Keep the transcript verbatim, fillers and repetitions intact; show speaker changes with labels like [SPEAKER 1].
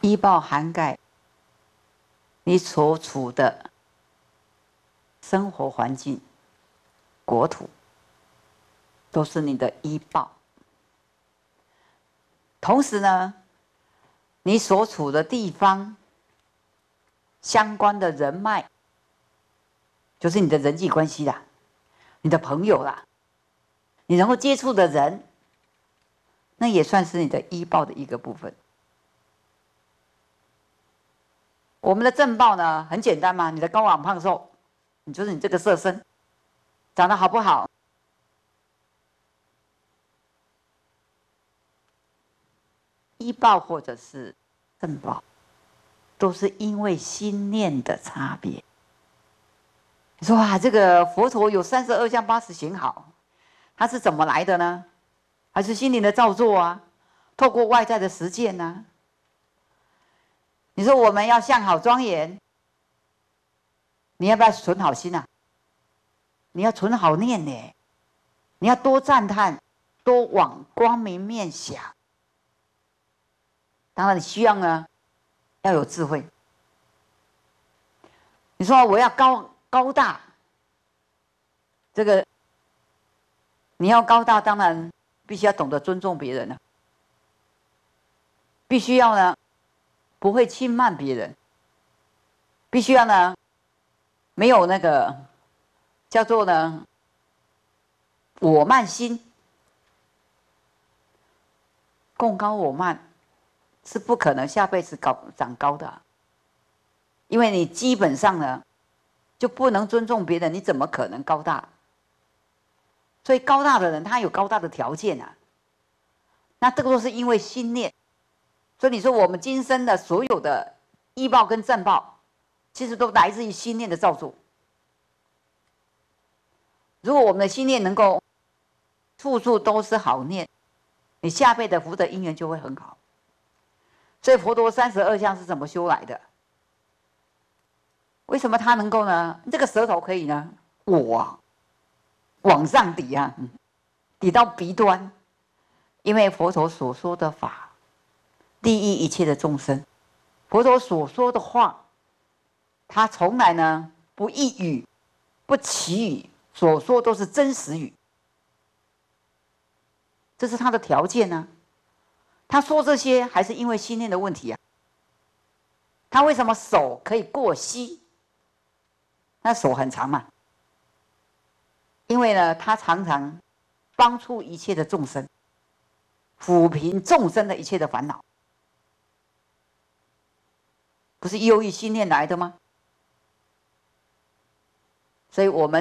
[SPEAKER 1] 依报涵盖你所处的生活环境、国土，都是你的依报。同时呢，你所处的地方相关的人脉，就是你的人际关系啦，你的朋友啦，你能够接触的人，那也算是你的依报的一个部分。我们的正报呢，很简单嘛，你的高矮胖瘦，你就是你这个色身，长得好不好？依报或者是正报，都是因为心念的差别。你说啊，这个佛陀有三十二相八十行好，它是怎么来的呢？还是心灵的造作啊？透过外在的实践啊？你说我们要相好庄严，你要不要存好心啊？你要存好念呢，你要多赞叹，多往光明面想。当然，你需要呢，要有智慧。你说我要高高大，这个你要高大，当然必须要懂得尊重别人了，必须要呢不会轻慢别人，必须要呢没有那个叫做呢我慢心，共高我慢是不可能下辈子高长高的、啊，因为你基本上呢就不能尊重别人，你怎么可能高大？所以高大的人他有高大的条件啊，那这个都是因为心念。所以你说我们今生的所有的依报跟正报，其实都来自于心念的造作。如果我们的心念能够处处都是好念，你下辈的福德因缘就会很好。所以佛陀三十二相是怎么修来的？为什么他能够呢？这个舌头可以呢？我、啊、往上抵啊，抵到鼻端，因为佛陀所说的法利益一切的众生，佛陀所说的话，他从来呢不异语、不奇语，所说都是真实语，这是他的条件呢、啊。他说这些还是因为心念的问题啊。他为什么手可以过膝？那手很长嘛，因为呢，他常常帮助一切的众生，抚平众生的一切的烦恼，不是忧郁心念来的吗？所以我们